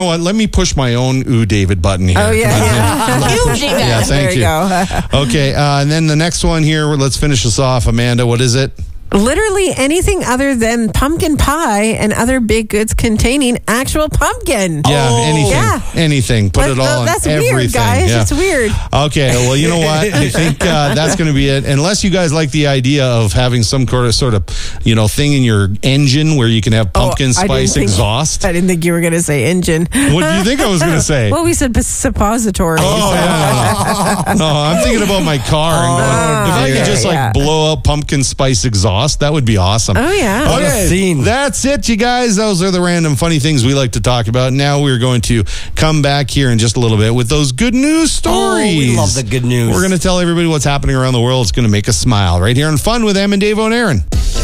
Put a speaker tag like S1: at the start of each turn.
S1: know what? Let me push my own Ooh David button here.
S2: Oh, yeah.
S3: Ooh, David.
S1: Yeah, thank
S2: There you go.
S1: Okay, and then the next one here, let's finish this off. Amanda, what is it?
S2: Literally anything other than pumpkin pie and other baked goods containing actual pumpkin.
S1: Yeah, anything.
S2: Yeah.
S1: Anything. Put it all on
S2: That's
S1: everything.
S2: weird, guys.
S1: Yeah.
S2: It's weird.
S1: Okay, well, you know what? I think that's going to be it. Unless you guys like the idea of having some sort of, thing in your engine where you can have pumpkin spice exhaust.
S2: I didn't think you were going to say engine.
S1: What do you think I was going to say?
S2: Well, we said suppository.
S1: Oh, yeah. No, I'm thinking about my car and going, if I could just blow up pumpkin spice exhaust, that would be awesome.
S2: Oh, yeah.
S4: What a scene.
S1: That's it, you guys. Those are the random funny things we like to talk about. Now we're going to come back here in just a little bit with those good news stories.
S4: Oh, we love the good news.
S1: We're going to tell everybody what's happening around the world. It's going to make us smile right here on Fun with Em and Dave and Aaron.